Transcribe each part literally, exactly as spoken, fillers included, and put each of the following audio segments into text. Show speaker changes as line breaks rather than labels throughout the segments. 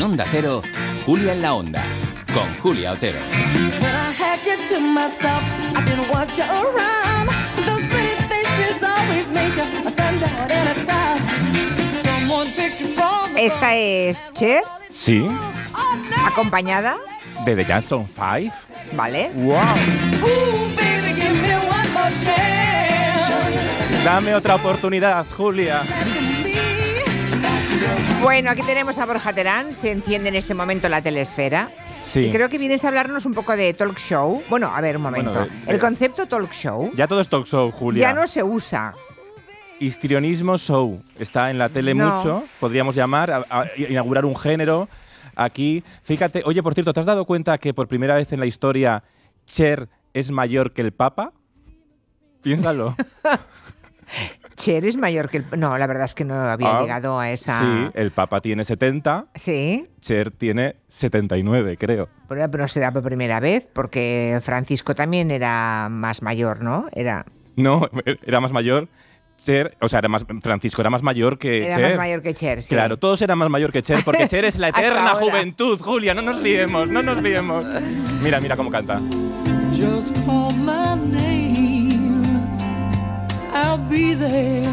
En Onda Cero, Julia en la Onda, con Julia Otero.
Esta es Cher.
Sí.
Acompañada
De The Jackson Five.
Vale.
¡Wow! Dame otra oportunidad, Julia.
Bueno, aquí tenemos a Borja Terán. Se enciende en este momento la telesfera.
Sí.
Y creo que vienes a hablarnos un poco de talk show. Bueno, a ver, un momento.
Bueno, de- de-
El concepto talk show
Ya todo es talk show, Julia.
ya no se usa.
Histrionismo show. Está en la tele
No.
mucho. Podríamos llamar, a, a inaugurar un género aquí. Fíjate, oye, por cierto, ¿te has dado cuenta que por primera vez en la historia Cher es mayor que el Papa? Piénsalo.
Cher es mayor que el... No, la verdad es que no había
Ah,
llegado a esa...
Sí, el Papa tiene setenta,
Sí,
Cher tiene setenta y nueve, creo.
pero no será por primera vez, porque Francisco también era más mayor, ¿no? Era,
No, era más mayor Cher, o sea, era más, Francisco era más mayor que
era
Cher.
más mayor que Cher, sí.
Claro, todos eran más mayor que Cher, porque Cher es la
Hasta
eterna
ahora.
juventud, Julia, no nos liemos, no nos liemos. Mira, mira cómo canta.
Just call my name, I'll be there.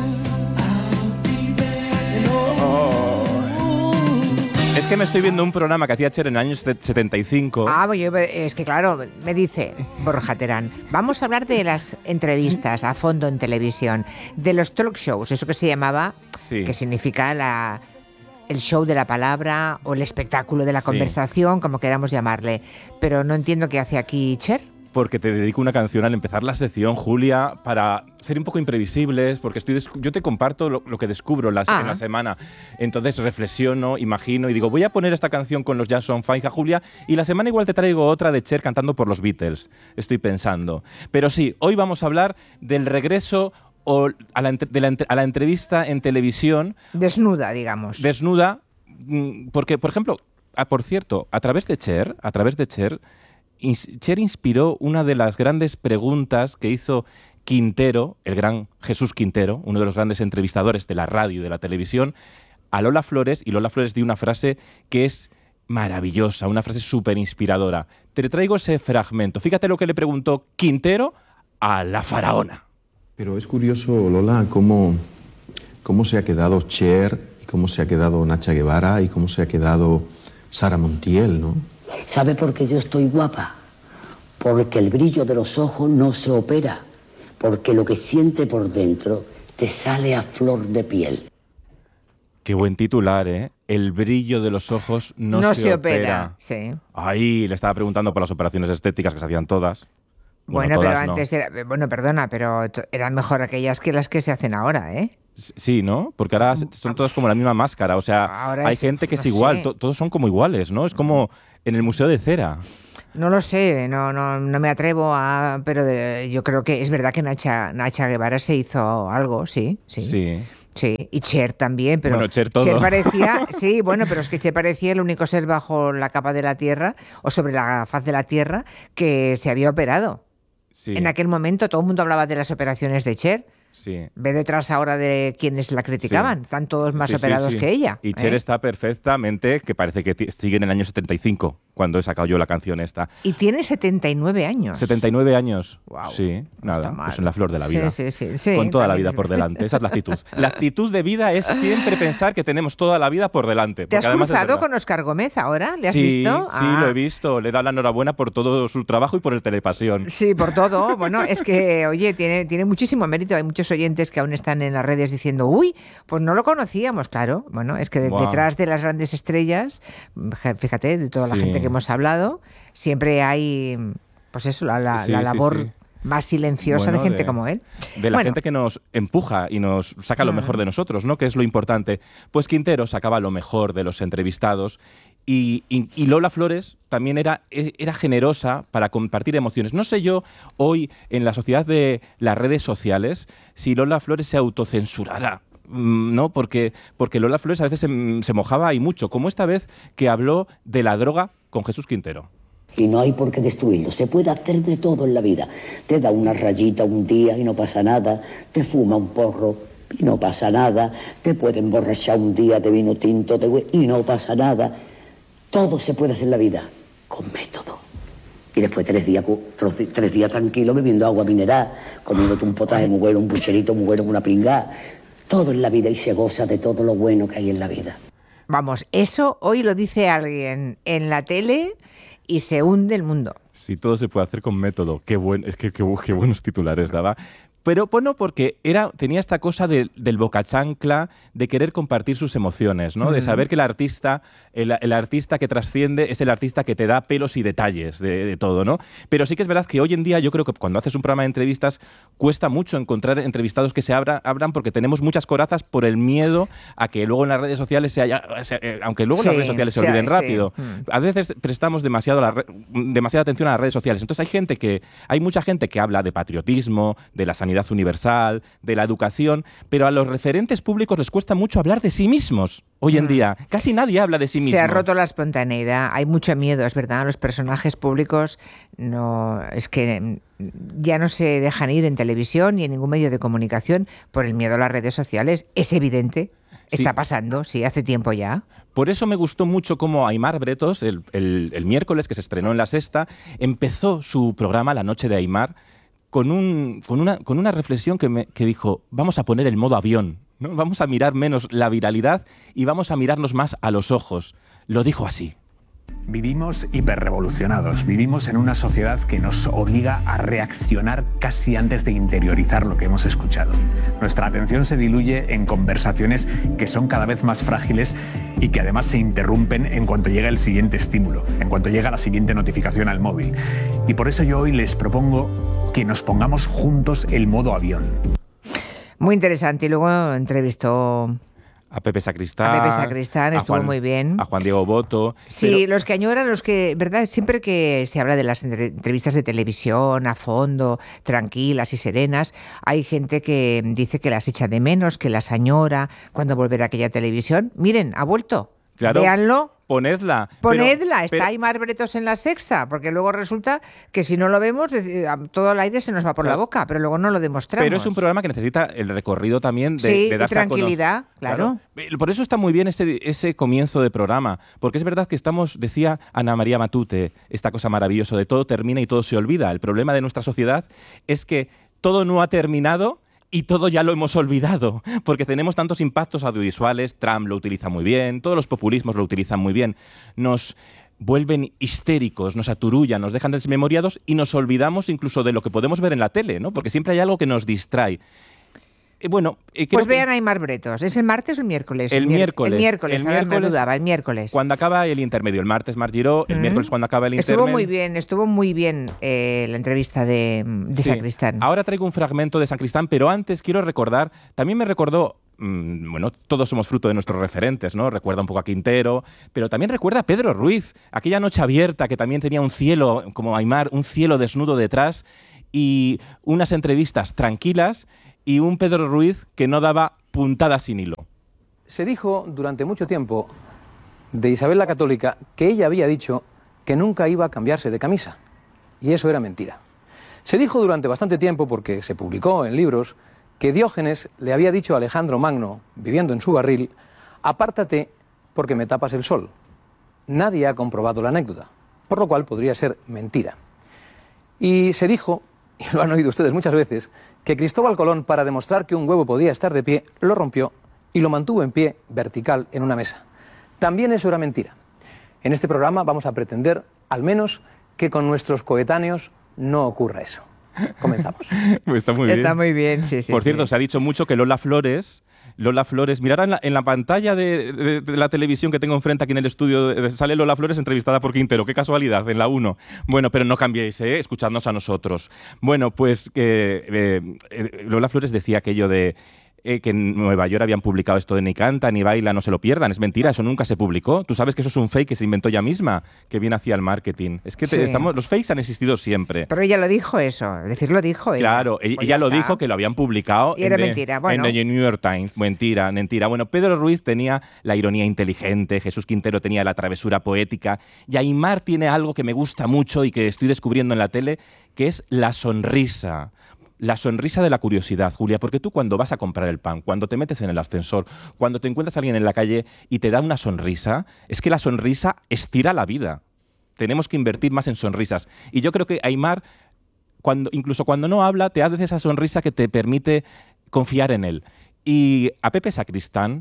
Es que me estoy viendo un programa que hacía Cher en el año setenta y cinco.
Ah, pues yo, es que claro, me dice Borja Terán, vamos a hablar de las entrevistas a fondo en televisión, de los talk shows, eso que se llamaba,
Sí.
que significa la, el show de la palabra o el espectáculo de la
Sí.
conversación, como queramos llamarle. Pero no entiendo qué hace aquí Cher.
Porque te dedico una canción al empezar la sección, Julia, para ser un poco imprevisibles, porque estoy des- yo te comparto lo, lo que descubro la,
Ah.
en la semana. Entonces reflexiono, imagino y digo, voy a poner esta canción con los Jackson Five, Julia, y la semana igual te traigo otra de Cher cantando por los Beatles. Estoy pensando. Pero sí, hoy vamos a hablar del regreso o a, la, entre- de la entre- a la entrevista en televisión
Desnuda, digamos.
desnuda, mm, porque, por ejemplo, ah, por cierto, a través de Cher, a través de Cher, ins- Cher inspiró una de las grandes preguntas que hizo Quintero, el gran Jesús Quintero, uno de los grandes entrevistadores de la radio y de la televisión, a Lola Flores, y Lola Flores dio una frase que es maravillosa, una frase súper inspiradora. Te traigo ese fragmento. Fíjate lo que le preguntó Quintero a la faraona.
Pero es curioso, Lola, cómo, cómo se ha quedado Cher, y cómo se ha quedado Nacha Guevara y cómo se ha quedado Sara Montiel, ¿no?
¿Sabe por qué yo estoy guapa? Porque el brillo de los ojos no se opera, porque lo que siente por dentro te sale a flor de piel.
Qué buen titular, ¿eh? El brillo de los ojos no,
no
se,
se
opera.
opera. Sí.
Ahí le estaba preguntando por las operaciones estéticas que se hacían todas.
Bueno,
todas
pero
no.
antes era, bueno, perdona, pero t- eran mejor aquellas que las que se hacen ahora, ¿eh?
S- Sí, ¿no? Porque ahora se- son todas como la misma máscara. O sea,
Ahora
hay
es-
gente que es
no
igual.
sé.
to- todos son como iguales, ¿no? Es como en el Museo de Cera.
No lo sé, no, no, no me atrevo a, pero de- yo creo que es verdad que Nacha, Nacha Guevara se hizo algo, sí, sí, sí,
Sí.
y Cher también, pero
Bueno, Cher todo.
parecía, sí, bueno, pero es que Cher parecía el único ser bajo la capa de la tierra o sobre la faz de la tierra que se había operado.
Sí.
En aquel momento todo el mundo hablaba de las operaciones de Cher.
Sí.
Ve detrás ahora de quienes la criticaban,
Sí.
están todos más
Sí, sí,
operados
sí.
que ella.
Y Cher
¿eh?
está perfectamente, que parece que ti- sigue en el año setenta y cinco, cuando he sacado yo la canción esta.
Y tiene setenta y nueve años.
setenta y nueve años.
Guau,
Sí,
no
nada,
está mal.
pues en la flor de la
Sí,
vida.
sí, sí, sí,
Con toda la
también
vida
es
por
verdad.
delante. Esa es la actitud. La actitud de vida es siempre pensar que tenemos toda la vida por delante.
¿Te has
porque además es
cruzado
verdad.
con Óscar Gómez ahora? ¿Le has
sí,
visto?
Sí,
Ah.
lo he visto. Le he dado la enhorabuena por todo su trabajo y por el Telepasión.
Sí, por todo. Bueno, es que, oye, tiene, tiene muchísimo mérito. Hay muchos oyentes que aún están en las redes diciendo, uy, pues no lo conocíamos, claro. Bueno, es que de-
Guau.
detrás de las grandes estrellas, fíjate, de toda la
Sí.
gente que hemos hablado, siempre hay, pues eso, la, la-
Sí,
la
sí,
labor
sí.
más silenciosa
Bueno,
de gente
de-
como él.
De la
Bueno,
gente que nos empuja y nos saca lo
Mm.
mejor de nosotros, ¿no? Que es lo importante. Pues Quintero sacaba lo mejor de los entrevistados y, y- y Lola Flores también era, e- era generosa para compartir emociones. No sé yo hoy en la sociedad de las redes sociales si Lola Flores se autocensurará. mm, ¿No? Porque, porque Lola Flores a veces se, se mojaba y mucho, como esta vez que habló de la droga con Jesús Quintero.
Y no hay por qué destruirlo. Se puede hacer de todo en la vida. Te da una rayita un día y no pasa nada. Te fuma un porro y no pasa nada. Te puede emborrachar un día de vino tinto de hue- y no pasa nada. todo se puede hacer en la vida con método. Y después tres días, tres días tranquilos bebiendo agua mineral, comiéndote un potaje muy bueno, un bucherito muy bueno, una pringada. Todo en la vida y se goza de todo lo bueno que hay en la vida.
Vamos, eso hoy lo dice alguien en la tele y se hunde el mundo.
Sí, todo se puede hacer con método. Qué buen, es que qué, qué buenos titulares daba. Pero bueno, porque era, tenía esta cosa de, del bocachancla, de querer compartir sus emociones, ¿no? Mm. De saber que el artista, el, el artista que trasciende es el artista que te da pelos y detalles de, de todo, ¿no? Pero sí que es verdad que hoy en día yo creo que cuando haces un programa de entrevistas cuesta mucho encontrar entrevistados que se abra, abran porque tenemos muchas corazas por el miedo a que luego en las redes sociales se haya... O sea, eh, aunque luego sí, las redes sociales se olviden sí, rápido. Sí. Mm. A veces prestamos demasiado la, demasiada atención a las redes sociales. Entonces hay gente que... Hay mucha gente que habla de patriotismo, de la sanidad universal, de la educación, pero a los referentes públicos les cuesta mucho hablar de sí mismos hoy en día. Casi nadie habla de sí mismo.
Se ha roto la espontaneidad, hay mucho miedo, es verdad, los personajes públicos no es que ya no se dejan ir en televisión ni en ningún medio de comunicación por el miedo a las redes sociales, es evidente. Está sí. pasando, sí, hace tiempo ya.
Por eso me gustó mucho cómo Aimar Bretos, el, el, el miércoles que se estrenó en La Sexta, empezó su programa La Noche de Aimar con, un, con, una, con una reflexión que, me, que dijo, vamos a poner el modo avión, ¿no? Vamos a mirar menos la viralidad y vamos a mirarnos más a los ojos. Lo dijo así.
Vivimos hiperrevolucionados, vivimos en una sociedad que nos obliga a reaccionar casi antes de interiorizar lo que hemos escuchado. Nuestra atención se diluye en conversaciones que son cada vez más frágiles y que además se interrumpen en cuanto llega el siguiente estímulo, en cuanto llega la siguiente notificación al móvil. Y por eso yo hoy les propongo que nos pongamos juntos el modo avión.
Muy interesante. Y luego entrevistó...
A Pepe Sacristán.
A Pepe Sacristán, estuvo
Juan,
muy bien.
A Juan Diego Boto.
Sí,
pero...
los que añoran, los que, ¿verdad? Siempre que se habla de las entrevistas de televisión a fondo, tranquilas y serenas, hay gente que dice que las echa de menos, que las añora cuando volverá aquella televisión. Miren, ha vuelto.
Claro.
Véanlo.
Ponedla.
Ponedla,
pero,
está
pero...
Aimar Bretos en La Sexta, porque luego resulta que si no lo vemos, todo el aire se nos va por claro. la boca, pero luego no lo demostramos.
Pero es un programa que necesita el recorrido también de,
sí,
de darse
y tranquilidad, a claro.
claro. Por eso está muy bien este, ese comienzo de programa, porque es verdad que estamos, decía Ana María Matute, esta cosa maravillosa de todo termina y todo se olvida. El problema de nuestra sociedad es que todo no ha terminado y todo ya lo hemos olvidado, porque tenemos tantos impactos audiovisuales, Trump lo utiliza muy bien, todos los populismos lo utilizan muy bien, nos vuelven histéricos, nos aturullan, nos dejan desmemoriados y nos olvidamos incluso de lo que podemos ver en la tele, ¿no? Porque siempre hay algo que nos distrae. Eh, bueno, eh,
pues
que...
vean a Aimar Bretos. ¿Es el martes o el miércoles?
El, el miércoles.
El miércoles,
el
ahora
miércoles
me dudaba, el miércoles.
Cuando acaba el intermedio. El martes Mar Giró, el mm-hmm. miércoles cuando acaba el intermedio.
Estuvo muy bien, estuvo muy bien eh, la entrevista de, de sí. Sacristán.
Ahora traigo un fragmento de Sacristán, pero antes quiero recordar, también me recordó, mmm, bueno, todos somos fruto de nuestros referentes, ¿no? Recuerda un poco a Quintero, pero también recuerda a Pedro Ruiz, aquella noche abierta que también tenía un cielo, como Aimar, un cielo desnudo detrás y unas entrevistas tranquilas y un Pedro Ruiz que no daba puntada sin hilo.
Se dijo durante mucho tiempo de Isabel la Católica que ella había dicho que nunca iba a cambiarse de camisa. Y eso era mentira. Se dijo durante bastante tiempo, porque se publicó en libros, que Diógenes le había dicho a Alejandro Magno, viviendo en su barril, apártate porque me tapas el sol. Nadie ha comprobado la anécdota, por lo cual podría ser mentira. Y se dijo, y lo han oído ustedes muchas veces, que Cristóbal Colón, para demostrar que un huevo podía estar de pie, lo rompió y lo mantuvo en pie, vertical, en una mesa. También eso era mentira. En este programa vamos a pretender, al menos, que con nuestros coetáneos no ocurra eso. Comenzamos.
Pues está muy bien.
Está muy bien, sí, sí.
Por cierto,
sí.
se ha dicho mucho que Lola Flores... Lola Flores, mirad en la, en la pantalla de, de, de la televisión que tengo enfrente aquí en el estudio, sale Lola Flores entrevistada por Quintero. Qué casualidad, en la uno. Bueno, pero no cambiéis, ¿eh? Escuchadnos a nosotros. Bueno, pues que eh, eh, Lola Flores decía aquello de eh, que en Nueva York habían publicado esto de ni canta, ni baila, no se lo pierdan. Es mentira, eso nunca se publicó. Tú sabes que eso es un fake que se inventó ella misma, que viene hacia el marketing. Es que te,
sí.
estamos, los fakes han existido siempre.
Pero ella lo dijo eso, es decir, lo dijo ella.
Claro, pues ella lo está. dijo que lo habían publicado
y era
en,
mentira. Bueno.
en The New York Times. Mentira, mentira. Bueno, Pedro Ruiz tenía la ironía inteligente, Jesús Quintero tenía la travesura poética y Aimar tiene algo que me gusta mucho y que estoy descubriendo en la tele, que es la sonrisa. la sonrisa de la curiosidad, Julia, porque tú cuando vas a comprar el pan, cuando te metes en el ascensor, cuando te encuentras a alguien en la calle y te da una sonrisa, es que la sonrisa estira la vida. Tenemos que invertir más en sonrisas. Y yo creo que Aimar, cuando, incluso cuando no habla, te hace esa sonrisa que te permite confiar en él. Y a Pepe Sacristán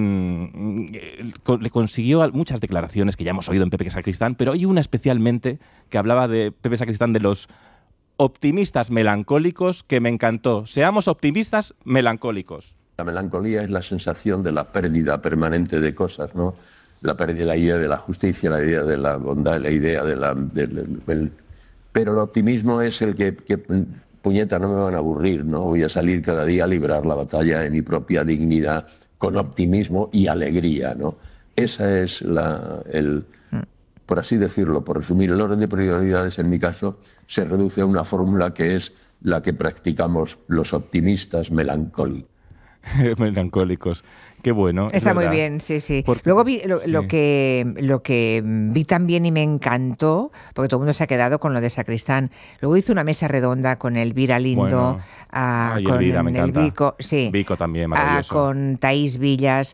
mmm, le consiguió muchas declaraciones que ya hemos oído en Pepe Sacristán, pero hay una especialmente que hablaba de Pepe Sacristán de los optimistas melancólicos que me encantó. Seamos optimistas melancólicos.
La melancolía es la sensación de la pérdida permanente de cosas, ¿no? La pérdida, la idea de la justicia, la idea de la bondad, la idea de la... del, del, pero el optimismo es el que, que, puñeta, no me van a aburrir, ¿no? Voy a salir cada día a librar la batalla de mi propia dignidad con optimismo y alegría, ¿no? Esa es la... el, por así decirlo, por resumir, el orden de prioridades en mi caso se reduce a una fórmula que es la que practicamos los optimistas melancólicos.
Melancólicos. Qué bueno.
Está muy bien, sí, sí. Porque, Luego vi lo, sí. lo, que, lo que vi también y me encantó, porque todo el mundo se ha quedado con lo de Sacristán. Luego hizo una mesa redonda con Elvira Lindo, bueno. a,
Ay,
con
Elvira, me
el
encanta.
Vico, sí,
Vico también, maravilloso.
A, con Taís Villas,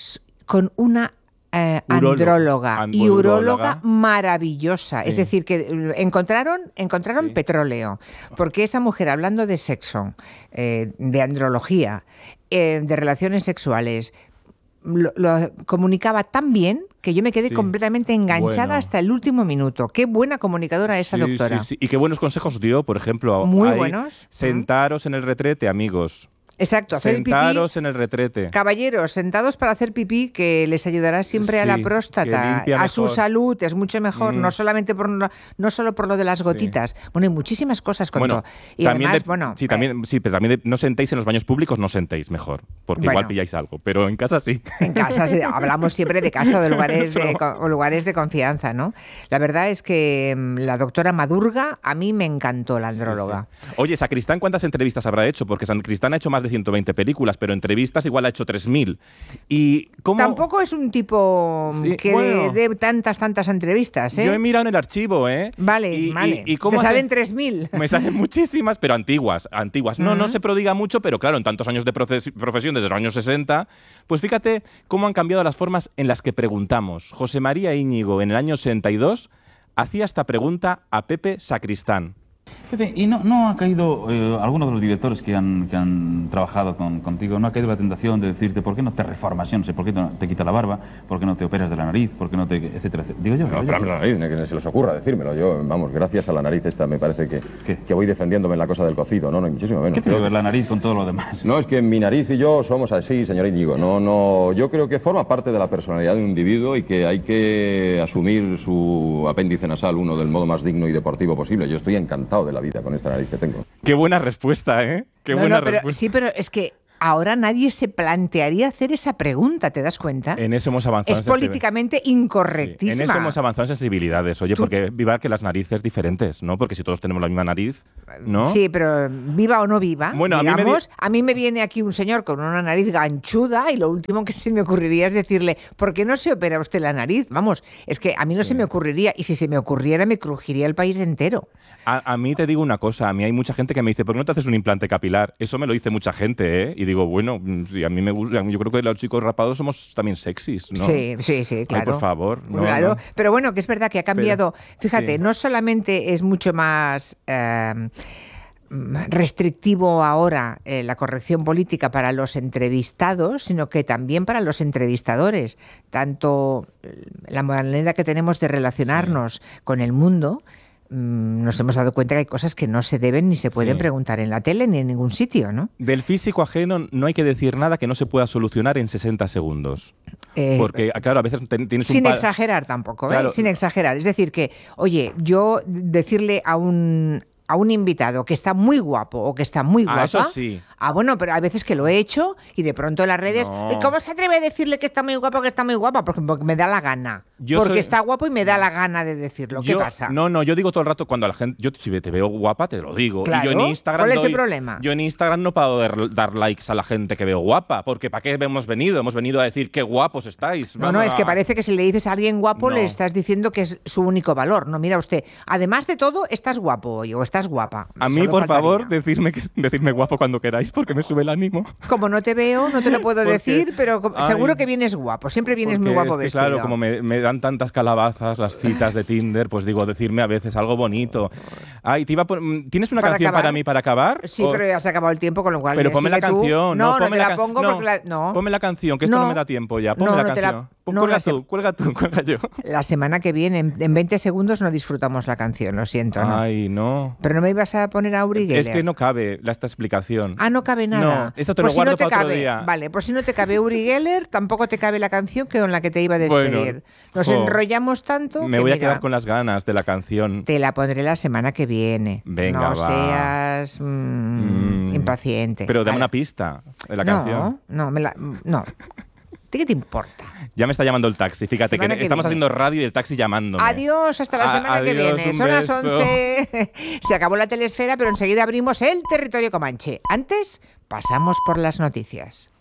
con una Eh, andróloga y uróloga maravillosa. Sí. Es decir, que encontraron, encontraron sí. petróleo, porque esa mujer, hablando de sexo, eh, de andrología, eh, de relaciones sexuales, lo, lo comunicaba tan bien que yo me quedé sí. completamente enganchada bueno. hasta el último minuto. Qué buena comunicadora esa
sí,
doctora.
Sí, sí. Y qué buenos consejos dio, por ejemplo.
Muy
ahí,
buenos.
Sentaros en el retrete, amigos.
Exacto, hacer
Sentaros
pipí.
en el retrete.
Caballeros, sentados para hacer pipí, que les ayudará siempre sí, a la próstata, a su salud, es mucho mejor, mm. no solamente por no solo por lo de las gotitas. Sí. Bueno, hay muchísimas cosas con
bueno,
todo. Y
también
además,
de,
bueno,
sí, también,
eh,
sí, pero también de, no sentéis en los baños públicos, no sentéis mejor, porque bueno, igual pilláis algo, pero en casa sí.
En casa sí, hablamos siempre de casa o de lugares de, o lugares de confianza, ¿no? La verdad es que la doctora Madurga a mí me encantó, la andróloga.
Sí, sí. Oye, Sacristán, ¿cuántas entrevistas habrá hecho? Porque Sacristán ha hecho más de ciento veinte películas, pero entrevistas igual ha hecho tres mil. ¿Y cómo?
Tampoco es un tipo sí, que bueno, dé tantas, tantas entrevistas, ¿eh?
Yo he mirado en el archivo, ¿eh?
Vale,
y,
vale.
Y, y ¿cómo
¿Te salen
hace?
tres mil?
Me salen muchísimas, pero antiguas, antiguas. No, uh-huh. no se prodiga mucho, pero claro, en tantos años de profesión, desde los años sesenta, pues fíjate cómo han cambiado las formas en las que preguntamos. José María Íñigo, en el año sesenta y dos, hacía esta pregunta a Pepe Sacristán.
Pepe, ¿y no, no ha caído eh, alguno de los directores que han, que han trabajado con, contigo, no ha caído la tentación de decirte por qué no te reformas, yo no sé, por qué no te quitas la barba, por qué no te operas de la nariz, por qué no te... etcétera, etcétera? Digo yo.
No, operarme la nariz, que se les ocurra decírmelo. Yo, vamos, gracias a la nariz esta me parece que, que voy defendiéndome en la cosa del cocido, no, no, muchísimo menos.
¿Qué tiene que ver la nariz con todo lo demás?
No, es que mi nariz y yo somos así, señor Íñigo. No, no, yo creo que forma parte de la personalidad de un individuo y que hay que asumir su apéndice nasal uno del modo más digno y deportivo posible. Yo estoy encantado de la vida con esta nariz que tengo.
Qué buena respuesta, ¿eh? Qué
no,
buena
no, pero,
respuesta.
Sí, pero es que ahora nadie se plantearía hacer esa pregunta, ¿te das cuenta?
En eso hemos avanzado.
Es políticamente incorrectísima.
Sí, en eso hemos avanzado en sensibilidades. Oye, ¿Tú? porque viva que las narices diferentes, ¿no? Porque si todos tenemos la misma nariz, ¿no?
Sí, pero viva o no viva,
bueno,
digamos,
a mí, me di...
a mí me viene aquí un señor con una nariz ganchuda y lo último que se me ocurriría es decirle, ¿por qué no se opera usted la nariz? Vamos, es que a mí no sí. se me ocurriría, y si se me ocurriera me crujiría el país entero.
A, a mí te digo una cosa, a mí hay mucha gente que me dice, ¿por qué no te haces un implante capilar? Eso me lo dice mucha gente, ¿eh? Y digo, bueno, sí, a mí me gusta, yo creo que los chicos rapados somos también sexys, ¿no?
Sí, sí, sí, claro.
Ay, por favor. No,
claro,
no.
Pero bueno, que es verdad que ha cambiado, pero, fíjate, sí. no solamente es mucho más... Eh, restrictivo ahora eh, la corrección política para los entrevistados, sino que también para los entrevistadores. Tanto la manera que tenemos de relacionarnos sí. con el mundo, mmm, nos hemos dado cuenta que hay cosas que no se deben ni se pueden sí. preguntar en la tele ni en ningún sitio, ¿no?
Del físico ajeno no hay que decir nada que no se pueda solucionar en sesenta segundos. Eh, Porque, claro, a veces tienes
sin
un... Sin
exagerar tampoco, ¿eh? Claro. Sin exagerar. Es decir que, oye, yo decirle a un... a un invitado que está muy guapo o que está muy guapa.
Ah, eso sí.
Ah, bueno, pero hay veces que lo he hecho y de pronto en las redes, no. ¿cómo se atreve a decirle que está muy guapo o que está muy guapa? Porque, porque me da la gana.
Yo
Porque
soy-
está guapo y me da la gana de decirlo. ¿Qué
Yo-
pasa?
No, no, yo digo todo el rato cuando a la gente. Yo si te veo guapa, te lo digo.
Claro.
Y yo en Instagram.
¿Cuál es el
doy-
problema?
Yo en Instagram no paro de r- dar likes a la gente que veo guapa. Porque ¿para qué hemos venido? Hemos venido a decir qué guapos estáis.
No, no,
Vamos
es que
a-
parece que si le dices a alguien guapo
No.
le estás diciendo que es su único valor. No, mira usted, además de todo, estás guapo hoy o estás guapa.
A mí,
Solo
por
faltaría.
favor, decirme, que, decirme guapo cuando queráis, porque me sube el ánimo.
Como no te veo, no te lo puedo
Porque-
decir, pero co-
Ay.
seguro que vienes guapo. Siempre vienes muy
Porque
guapo
es que,
vestido.
claro, como me, me dan tantas calabazas las citas de Tinder, pues digo, decirme a veces algo bonito. Ay, te iba a pon- ¿tienes una
¿Para
canción
acabar?
para mí para acabar?
Sí,
O-
pero ya se ha acabado el tiempo, con lo cual.
Pero
ya
ponme la
sigue tú.
canción.
No, no,
ponme
te la
can-
pongo
no,
porque la. No.
Ponme la canción, que esto no,
No.
me da tiempo ya. Ponme
No,
la
no te la-
canción. Pon-
no,
cuelga
la se-
tú, cuelga tú, cuelga yo.
La semana que viene, en, en veinte segundos, no disfrutamos la canción, lo siento. ¿no?
Ay, no.
Pero no me ibas a poner a Uri
Es
Geller.
que no cabe la, esta explicación.
Ah, no cabe nada.
No, esto te
Pues
lo
si
guardo
no te
para otro
cabe,
día.
Vale, pues si no te cabe Uri Geller, tampoco te cabe la canción que con la que te iba a despedir.
Bueno,
Nos
jo,
enrollamos tanto
Me
que
voy a
mira,
quedar con las ganas de la canción.
te la pondré la semana que viene.
Venga,
no
va.
seas mm,
Mm.
impaciente.
Pero dame
Vale.
una pista de la
no,
canción.
No, me la, no. ¿Qué te importa?
Ya me está llamando el taxi. Fíjate
Semana
que,
que
estamos
viene.
haciendo radio y el taxi llamándome.
Adiós, hasta la
A-
semana que
adiós,
viene.
un
Son las
beso.
once. Se acabó la telesfera, pero enseguida abrimos el territorio comanche. Antes, pasamos por las noticias.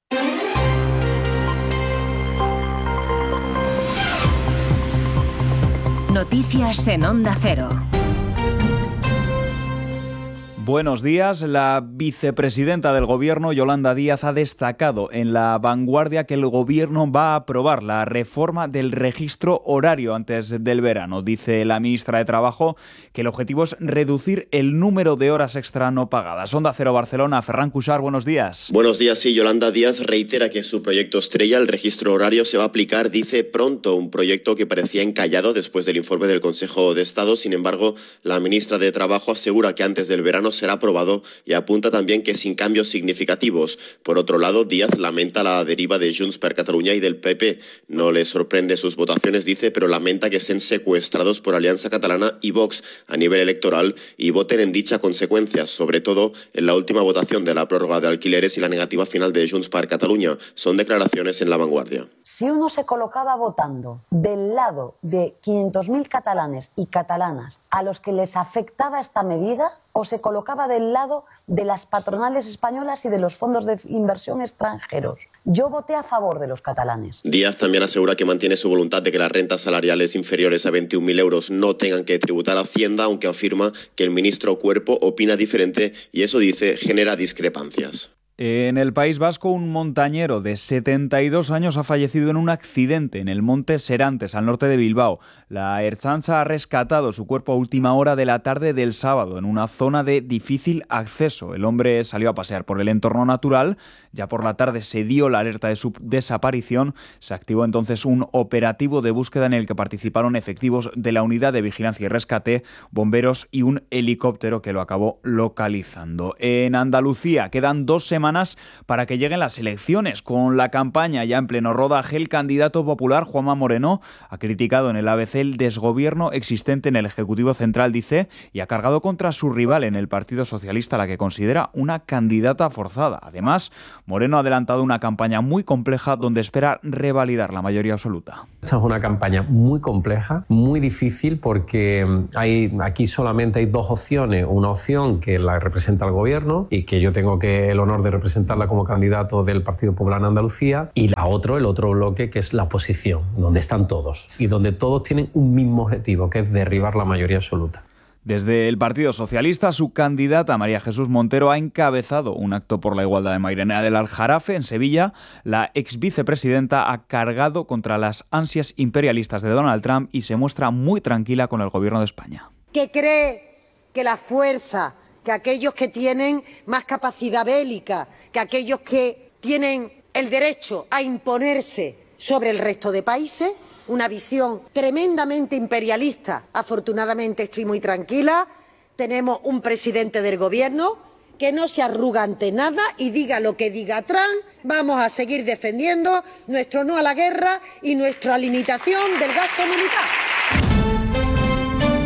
Noticias en Onda Cero.
Buenos días. La vicepresidenta del Gobierno, Yolanda Díaz, ha destacado en La Vanguardia que el Gobierno va a aprobar la reforma del registro horario antes del verano. Dice la ministra de Trabajo que el objetivo es reducir el número de horas extra no pagadas. Onda Cero Barcelona, Ferran Cuixart, buenos días.
Buenos días, sí. Yolanda Díaz reitera que su proyecto estrella, el registro horario, se va a aplicar, dice, pronto. Un proyecto que parecía encallado después del informe del Consejo de Estado. Sin embargo, la ministra de Trabajo asegura que antes del verano será aprobado y apunta también que sin cambios significativos. Por otro lado, Díaz lamenta la deriva de Junts per Catalunya y del P P. No le sorprende sus votaciones, dice, pero lamenta que estén secuestrados por Alianza Catalana y Vox a nivel electoral y voten en dicha consecuencia, sobre todo en la última votación de la prórroga de alquileres y la negativa final de Junts per Catalunya. Son declaraciones en La Vanguardia.
Si uno se colocaba votando del lado de quinientos mil catalanes y catalanas a los que les afectaba esta medida, o se colocaba del lado de las patronales españolas y de los fondos de inversión extranjeros. Yo voté a favor de los catalanes.
Díaz también asegura que mantiene su voluntad de que las rentas salariales inferiores a veintiún mil euros no tengan que tributar a Hacienda, aunque afirma que el ministro Cuerpo opina diferente y eso, dice, genera discrepancias.
En el País Vasco, un montañero de setenta y dos años ha fallecido en un accidente en el monte Serantes, al norte de Bilbao. La Ertzaintza ha rescatado su cuerpo a última hora de la tarde del sábado, en una zona de difícil acceso. El hombre salió a pasear por el entorno natural. Ya por la tarde se dio la alerta de su desaparición. Se activó entonces un operativo de búsqueda en el que participaron efectivos de la Unidad de Vigilancia y Rescate, bomberos y un helicóptero que lo acabó localizando. En Andalucía quedan dos semanas para que lleguen las elecciones. Con la campaña ya en pleno rodaje, el candidato popular Juanma Moreno ha criticado en el A B C el desgobierno existente en el Ejecutivo Central, dice, y ha cargado contra su rival en el Partido Socialista, la que considera una candidata forzada. Además, Moreno ha adelantado una campaña muy compleja donde espera revalidar la mayoría absoluta.
Esta es una campaña muy compleja, muy difícil, porque hay, aquí solamente hay dos opciones. Una opción que la representa el gobierno y que yo tengo que el honor de representarla como candidato del Partido Popular en Andalucía, y la otro, el otro bloque, que es la oposición, donde están todos y donde todos tienen un mismo objetivo, que es derribar la mayoría absoluta.
Desde el Partido Socialista, su candidata María Jesús Montero ha encabezado un acto por la igualdad de Mairena del Aljarafe en Sevilla. La ex vicepresidenta ha cargado contra las ansias imperialistas de Donald Trump y se muestra muy tranquila con el gobierno de España.
Que cree que la fuerza, que aquellos que tienen más capacidad bélica, que aquellos que tienen el derecho a imponerse sobre el resto de países, una visión tremendamente imperialista. Afortunadamente estoy muy tranquila, tenemos un presidente del gobierno que no se arruga ante nada y diga lo que diga Trump, vamos a seguir defendiendo nuestro no a la guerra y nuestra limitación del gasto militar.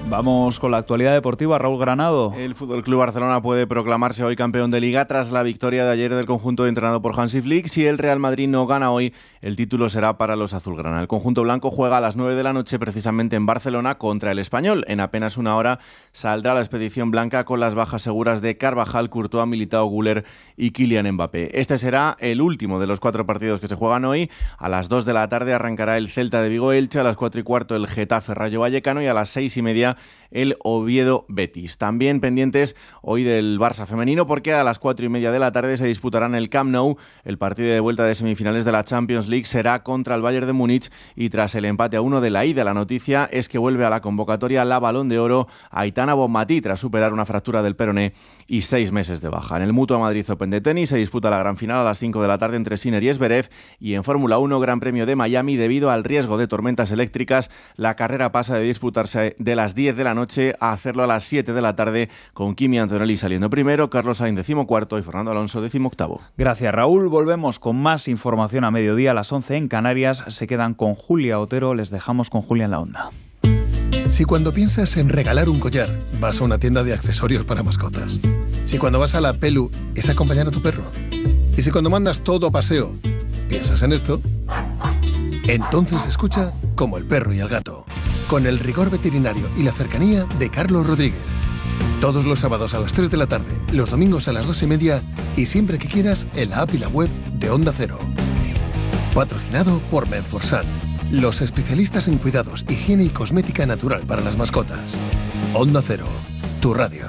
Vamos con la actualidad deportiva. Raúl Granado.
El F C Barcelona puede proclamarse hoy campeón de Liga tras la victoria de ayer del conjunto entrenado por Hansi Flick. Si el Real Madrid no gana hoy, el título será para los azulgrana. El conjunto blanco juega a las nueve de la noche precisamente en Barcelona contra el Español. En apenas una hora saldrá la expedición blanca con las bajas seguras de Carvajal, Courtois, Militao, Güler y Kylian Mbappé. Este será el último de los cuatro partidos que se juegan hoy. A las dos de la tarde arrancará el Celta de Vigo-Elche, a las cuatro y cuarto el Getafe-Rayo Vallecano y a las seis y media el Oviedo-Betis. También pendientes hoy del Barça femenino porque a las cuatro y media de la tarde se disputarán el Camp Nou. El partido de vuelta de semifinales de la Champions League será contra el Bayern de Múnich y tras el empate a uno de la ida, la noticia es que vuelve a la convocatoria la Balón de Oro Aitana Bonmatí tras superar una fractura del peroné y seis meses de baja. En el Mutua Madrid Open de tenis se disputa la gran final a las cinco de la tarde entre Sinner y Zverev y en Fórmula uno Gran Premio de Miami. Debido al riesgo de tormentas eléctricas, la carrera pasa de disputarse de las diez de la noche a hacerlo a las siete de la tarde con Kimi Antonelli saliendo primero, Carlos Sainz decimocuarto y Fernando Alonso decimoctavo.
Gracias, Raúl. Volvemos con más información a mediodía a las once en Canarias. Se quedan con Julia Otero. Les dejamos con Julia en la Onda.
Si cuando piensas en regalar un collar, vas a una tienda de accesorios para mascotas. Si cuando vas a la Pelu es acompañar a tu perro. Y si cuando mandas todo a paseo, piensas en esto, entonces escucha Como el perro y el gato, con el rigor veterinario y la cercanía de Carlos Rodríguez. Todos los sábados a las tres de la tarde, los domingos a las dos y media y siempre que quieras en la app y la web de Onda Cero. Patrocinado por Menforsan, los especialistas en cuidados, higiene y cosmética natural para las mascotas. Onda Cero, tu radio.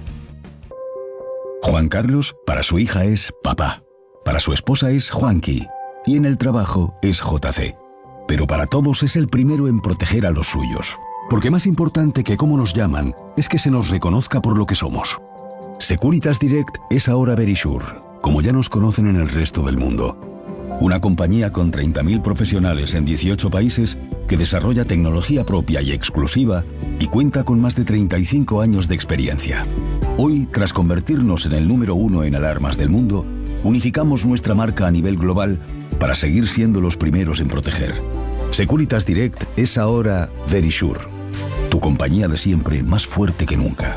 Juan Carlos, para su hija es papá. Para su esposa es Juanqui. Y en el trabajo es J C. Pero para todos es el primero en proteger a los suyos. Porque más importante que cómo nos llaman es que se nos reconozca por lo que somos. Securitas Direct es ahora Verisure, como ya nos conocen en el resto del mundo. Una compañía con treinta mil profesionales en dieciocho países que desarrolla tecnología propia y exclusiva y cuenta con más de treinta y cinco años de experiencia. Hoy, tras convertirnos en el número uno en alarmas del mundo, unificamos nuestra marca a nivel global para seguir siendo los primeros en proteger. Securitas Direct es ahora Verisure, tu compañía de siempre más fuerte que nunca.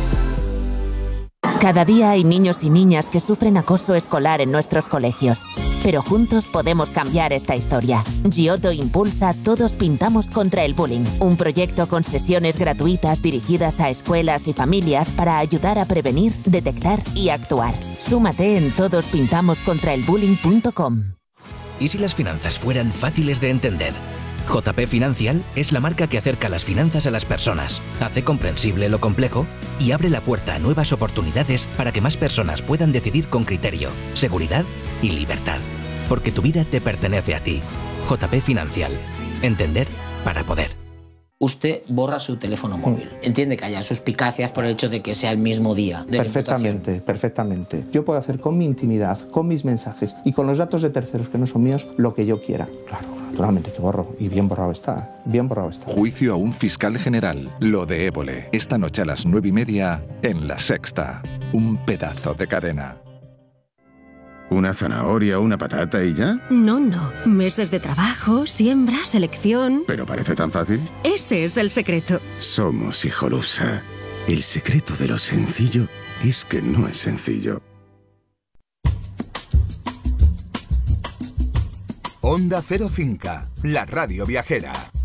Cada día hay niños y niñas que sufren acoso escolar en nuestros colegios. Pero juntos podemos cambiar esta historia. Giotto impulsa Todos Pintamos contra el Bullying, un proyecto con sesiones gratuitas dirigidas a escuelas y familias para ayudar a prevenir, detectar y actuar. Súmate en todos pintamos contra el bullying punto com.
¿Y si las finanzas fueran fáciles de entender? J P Financial es la marca que acerca las finanzas a las personas, hace comprensible lo complejo y abre la puerta a nuevas oportunidades para que más personas puedan decidir con criterio, seguridad y libertad. Porque tu vida te pertenece a ti. J P Financial. Entender para poder.
Usted borra su teléfono móvil. Entiende que haya suspicacias por el hecho de que sea el mismo día de
Perfectamente, perfectamente. Yo puedo hacer con mi intimidad, con mis mensajes y con los datos de terceros que no son míos lo que yo quiera. Claro, naturalmente que borro. Y bien borrado está. Bien borrado está.
Juicio a un fiscal general. Lo de Évole. Esta noche a las nueve y media en La Sexta. Un pedazo de cadena.
¿Una zanahoria, una patata y ya?
No, no. Meses de trabajo, siembra, selección...
¿Pero parece tan fácil?
Ese es el secreto.
Somos Hijolusa. El secreto de lo sencillo es que no es sencillo.
Onda cero cinco, la radio viajera.